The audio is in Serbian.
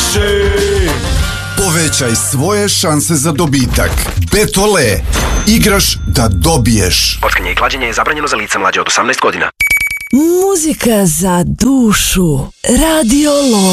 više. Povećaj svoje šanse za dobitak. Betole. Igraš da dobiješ. Kockanje i klađenje je zabranjeno za lica mlađe od 18 godina. Muzika za dušu. Radio Love.